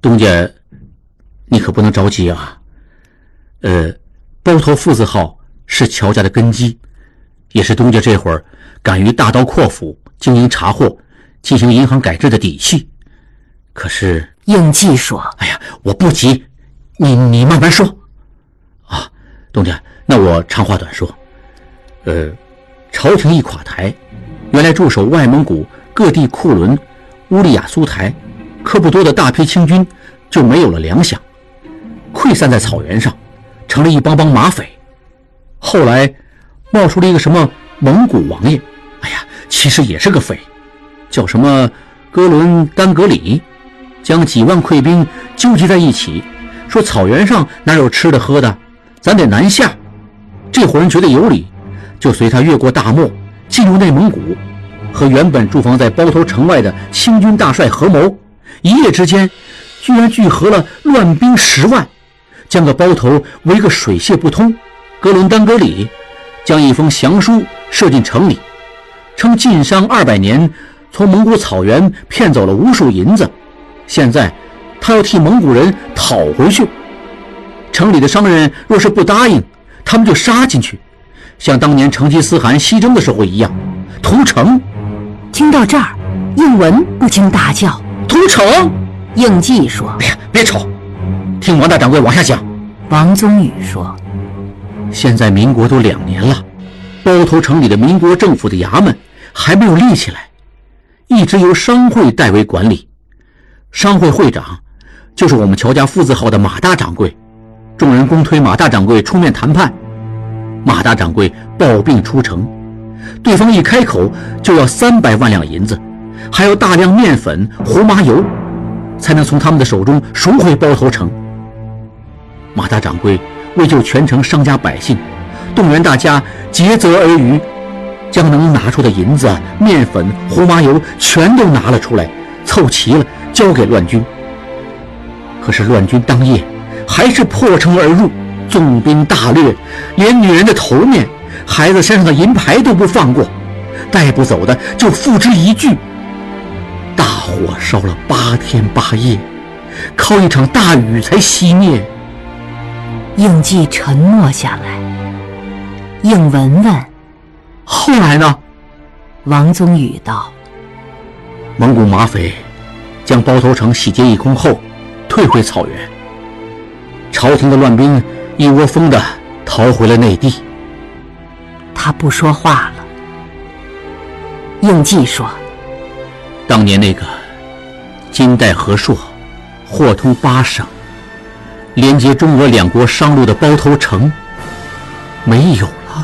东家，你可不能着急啊。包头父子号是乔家的根基，也是东家这会儿敢于大刀阔斧经营茶货、进行银行改制的底气。可是应季说：“ 哎呀，我不急，你慢慢说。啊，东家，那我长话短说。朝廷一垮台，原来驻守外蒙古各地库伦、乌里雅苏台、科布多的大批清军就没有了粮饷，溃散在草原上，成了一帮帮马匪。后来冒出了一个什么蒙古王爷，哎呀，其实也是个匪，叫什么哥伦丹格里，将几万溃兵纠集在一起，说草原上哪有吃的喝的，咱得南下。这伙人觉得有理，就随他越过大漠，进入内蒙古，和原本驻防在包头城外的清军大帅合谋，一夜之间居然聚合了乱兵10万，将个包头围个水泄不通。哥伦丹格里将一封降书射进城里，称晋商200年从蒙古草原骗走了无数银子，现在他要替蒙古人讨回去。城里的商人若是不答应，他们就杀进去，像当年成吉思汗西征的时候一样，屠城。 听到这儿，应文不禁大叫：“ 屠城！” 应季说：“ 哎呀，别吵，听王大掌柜往下讲。” 王宗宇说：“ 现在民国都2年了，包头城里的民国政府的衙门还没有立起来，一直由商会代为管理。商会会长就是我们乔家父子号的马大掌柜，众人公推马大掌柜出面谈判。马大掌柜抱病出城，对方一开口就要300万两银子，还要大量面粉、胡麻油，才能从他们的手中赎回包头城。马大掌柜为救全城商家百姓，动员大家竭泽而渔，将能拿出的银子、面粉、胡麻油全都拿了出来，凑齐了交给乱军。可是乱军当夜还是破城而入，纵兵大掠，连女人的头面、孩子身上的银牌都不放过，带不走的就付之一炬。大火烧了8天8夜，靠一场大雨才熄灭。 应季沉默下来。应文问：“ 后来呢？” 王宗宇道：“ 蒙古马匪将包头城洗劫一空后，退回草原。朝廷的乱兵一窝蜂地逃回了内地。” 他不说话了。应季说：“ 当年那个金代和硕，货通8省，连接中俄2国商路的包头城没有了。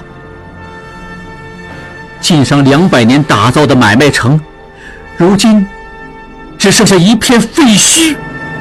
晋商200年打造的买卖城，如今只剩下一片废墟。”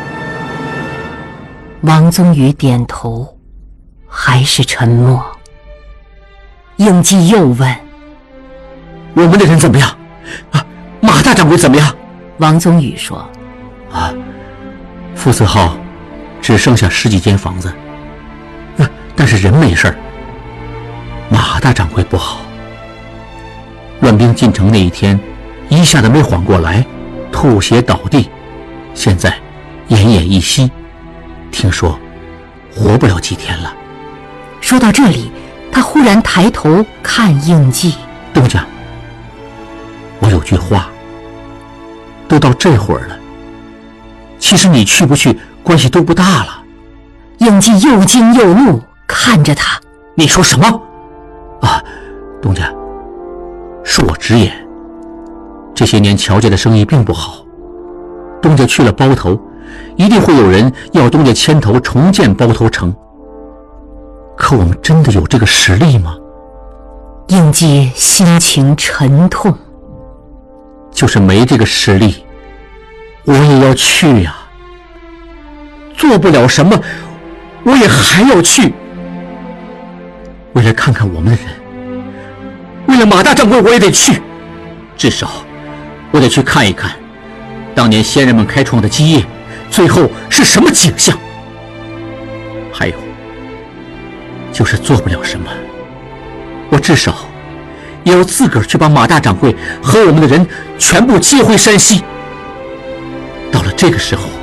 王宗宇点头，还是沉默。应季又问：“ 我们的人怎么样？马大掌柜怎么样？” 王宗宇说：“ 父子号只剩下10几间房子，但是人没事。马大掌柜不好，乱兵进城那一天，一下子没缓过来，吐血倒地，现在奄奄一息，听说活不了几天了。” 说到这里，他忽然抬头看应季：“ 东家，我有句话，都到这会儿了，其实你去不去关系都不大了。” 应季又惊又怒看着他：“ 你说什么？东家，恕我直言，这些年乔家的生意并不好，东家去了包头，一定会有人要东家牵头重建包头城。可我们真的有这个实力吗？” 应季心情沉痛。 就是没这个实力，我也要去呀。做不了什么，我也还要去。为了看看我们的人，为了马大掌柜，我也得去。至少，我得去看一看，当年先人们开创的基业，最后是什么景象。还有，就是做不了什么，我至少也要自个儿去把马大掌柜和我们的人全部接回山西。到了这个时候，